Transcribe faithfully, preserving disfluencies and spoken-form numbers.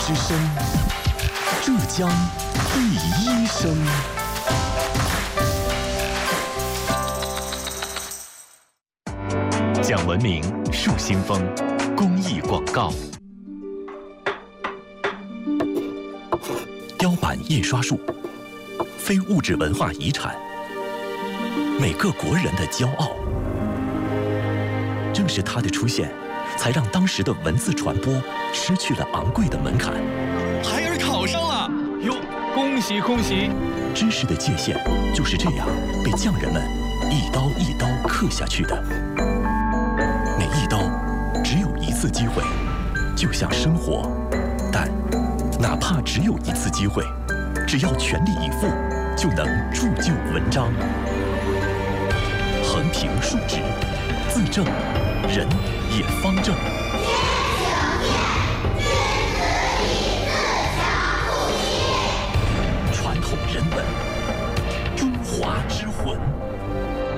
之声，浙江第一声。讲文明树新风，公益广告。雕版印刷术，非物质文化遗产，每个国人的骄傲。正是它的出现，才让当时的文字传播失去了昂贵的门槛。 孩儿考上了，哟，恭喜恭喜！ 知识的界限就是这样被匠人们一刀一刀刻下去的。每一刀只有一次机会，就像生活，但哪怕只有一次机会，只要全力以赴，就能铸就文章。横平竖直，字正，人也方正。传统人文，中华之魂。